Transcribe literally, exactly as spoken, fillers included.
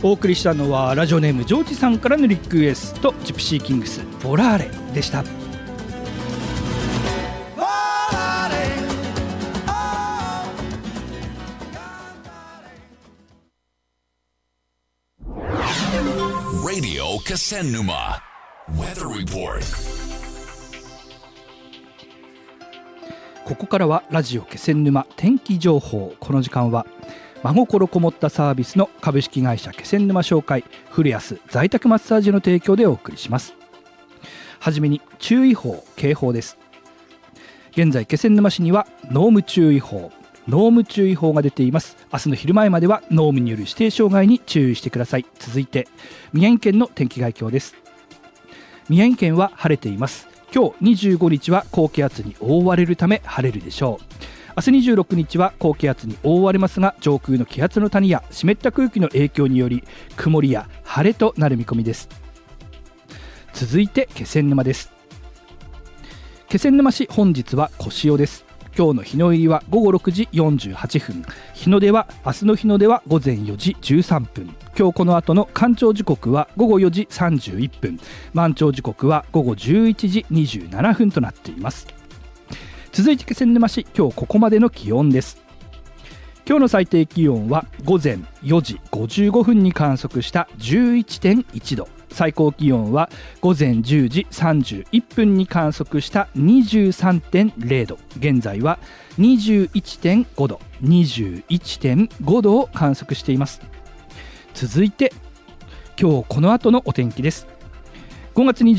お送りしたのはラジオネームジョージさんからのリクエスト、ジプシーキングスボラーレでした。 Radio Kesennuma Weather Report。 ここからはラジオ気仙沼天気情報。この時間は真心こもったサービスの株式会社気仙沼商会フルヤス在宅マッサージの提供でお送りします。はじめに注意報警報です。現在気仙沼市には濃霧注意報濃霧注意報が出ています。明日の昼前までは濃霧による指定障害に注意してください。続いて宮城県の天気概況です。宮城県は晴れています。今日にじゅうごにちは高気圧に覆われるため晴れるでしょう。明日にじゅうろくにちは高気圧に覆われますが、上空の気圧の谷や湿った空気の影響により曇りや晴れとなる見込みです。続いて気仙沼です。気仙沼市本日は小潮です。今日の日の入りはごごろくじよんじゅうはっぷん、日の出は明日の日の出はごぜんよじじゅうさんぷん、今日この後の干潮時刻はごごよじさんじゅういっぷん、満潮時刻はごごじゅういちじにじゅうななふんとなっています。続いて気仙沼市、今日ここまでの気温です。今日の最低気温はごぜんよじごじゅうごふんに観測した じゅういってんいちど、最高気温はごぜんじゅうじさんじゅういっぷんに観測した にじゅうさんてんれいど、現在は にじゅういってんごど にじゅういってんごどを観測しています。続いて今日この後のお天気です。ごがつ